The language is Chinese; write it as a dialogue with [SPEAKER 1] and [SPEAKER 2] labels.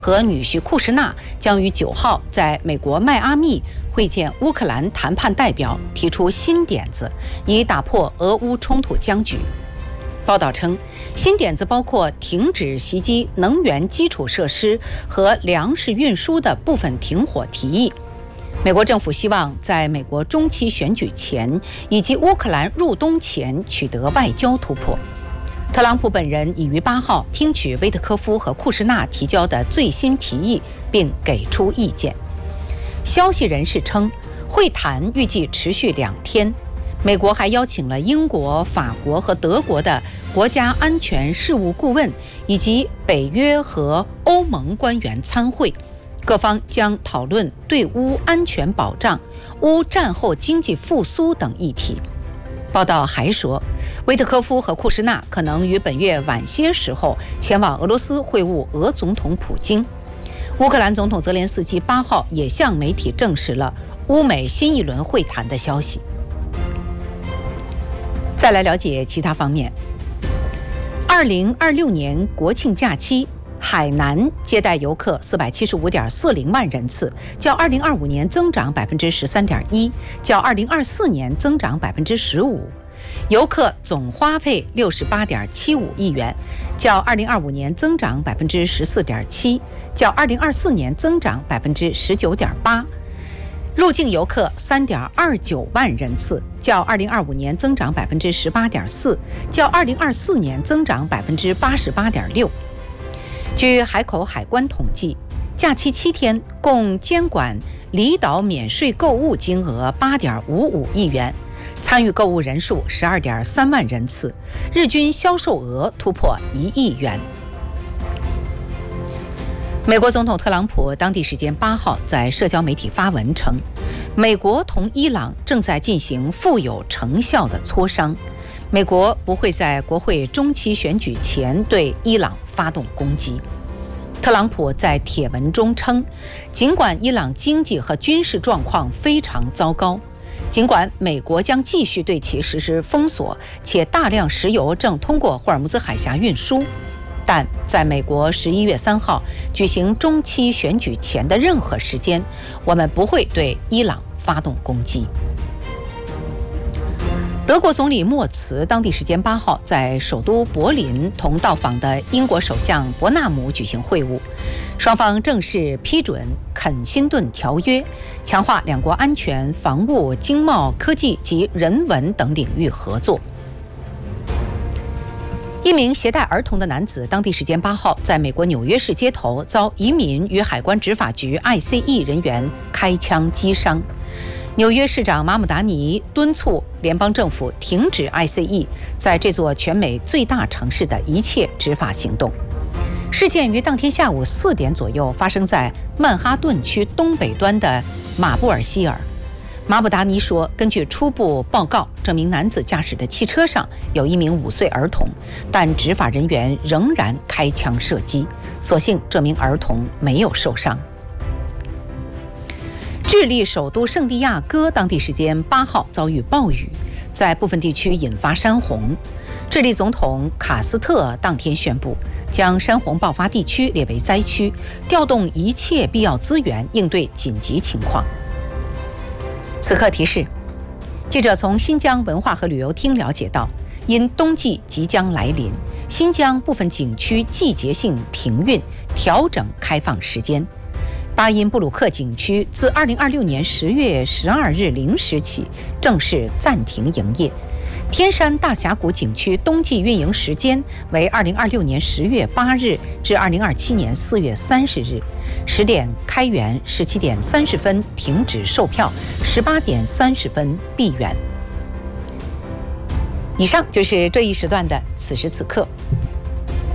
[SPEAKER 1] 和女婿库什纳将于9号在美国迈阿密会见乌克兰谈判代表，提出新点子，以打破俄乌冲突僵局。报道称，新点子包括停止袭击能源基础设施和粮食运输的部分停火提议。美国政府希望在美国中期选举前以及乌克兰入冬前取得外交突破。特朗普本人已于8号听取威特科夫和库什纳提交的最新提议，并给出意见。消息人士称，会谈预计持续2天。美国还邀请了英国、法国和德国的国家安全事务顾问，以及北约和欧盟官员参会。各方将讨论对乌安全保障、乌战后经济复苏等议题。报道还说，威特科夫和库什纳可能于本月晚些时候前往俄罗斯会晤俄总统普京。乌克兰总统泽连斯基8号也向媒体证实了乌美新一轮会谈的消息。再来了解其他方面。2026年国庆假期，海南接待游客475.40万人次，较2025年增长13.1%，较2024年增长15%。游客总花费68.75亿元，较2025年增长14.7%，较2024年增长19.8%。入境游客3.29万人次，较2025年增长18.4%，较2024年增长88.6%。据海口海关统计，假期7天共监管离岛免税购物金额8.55亿元，参与购物人数12.3万人次，日均销售额突破1亿元。美国总统特朗普当地时间8号在社交媒体发文称，美国同伊朗正在进行富有成效的磋商，美国不会在国会中期选举前对伊朗发动攻击。特朗普在帖文中称，尽管伊朗经济和军事状况非常糟糕，尽管美国将继续对其实施封锁，且大量石油正通过霍尔木兹海峡运输，但在美国11月3号举行中期选举前的任何时间，我们不会对伊朗发动攻击。德国总理默茨当地时间8号在首都柏林同到访的英国首相伯纳姆举行会晤，双方正式批准肯辛顿条约，强化两国安全、防务、经贸、科技及人文等领域合作。一名携带儿童的男子当地时间8号在美国纽约市街头遭移民与海关执法局 ICE 人员开枪击伤。纽约市长马姆达尼敦促联邦政府停止 ICE 在这座全美最大城市的一切执法行动。事件于当天下午4点左右发生在曼哈顿区东北端的马布尔希尔。马布达尼说，根据初步报告，这名男子驾驶的汽车上有一名5岁儿童，但执法人员仍然开枪射击，所幸这名儿童没有受伤。智利首都圣地亚哥当地时间8号遭遇暴雨，在部分地区引发山洪。智利总统卡斯特当天宣布，将山洪爆发地区列为灾区，调动一切必要资源应对紧急情况。此刻提示，记者从新疆文化和旅游厅了解到，因冬季即将来临，新疆部分景区季节性停运，调整开放时间。巴音布鲁克景区自2026年10月12日0时起正式暂停营业。天山大峡谷景区冬季运营时间为2026年10月8日至2027年4月30日，10点开园，17点30分停止售票，18点30分闭园。以上就是这一时段的此时此刻。